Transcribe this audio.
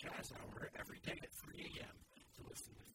Jazz Hour every day at 3 a.m. to listen to